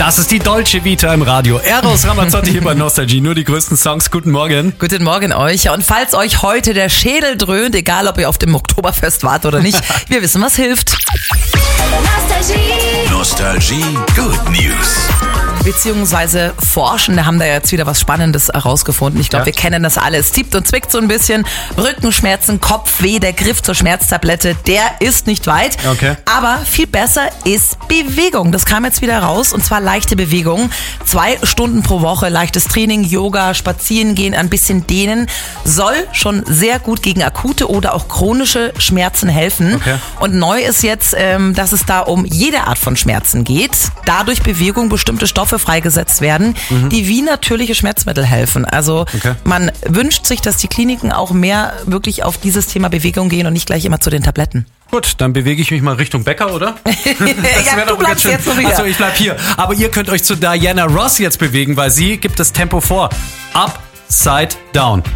Das ist die Dolce Vita im Radio. Eros Ramazzotti hier bei Nostalgie. Nur die größten Songs. Guten Morgen. Guten Morgen euch. Und falls euch heute der Schädel dröhnt, egal ob ihr auf dem Oktoberfest wart oder nicht, wir wissen, was hilft. Nostalgie Good News. Beziehungsweise Forschende haben da jetzt wieder was Spannendes herausgefunden. Ich glaube, wir kennen das alle. Es zieht und zwickt so ein bisschen. Rückenschmerzen, Kopfweh, der Griff zur Schmerztablette, der ist nicht weit. Okay. Aber viel besser ist Bewegung. Das kam jetzt wieder raus, und zwar leichte Bewegung. 2 Stunden pro Woche, leichtes Training, Yoga, Spazieren gehen, ein bisschen dehnen, soll schon sehr gut gegen akute oder auch chronische Schmerzen helfen. Okay. Und neu ist jetzt, dass es da um jede Art von Schmerzen geht. Dadurch Bewegung bestimmte Stoffe freigesetzt werden, die wie natürliche Schmerzmittel helfen. Also man wünscht sich, dass die Kliniken auch mehr wirklich auf dieses Thema Bewegung gehen und nicht gleich immer zu den Tabletten. Gut, dann bewege ich mich mal Richtung Bäcker, oder? Ja, du bleibst jetzt noch wieder. Achso, ich bleib hier. Aber ihr könnt euch zu Diana Ross jetzt bewegen, weil sie gibt das Tempo vor. Upside Down.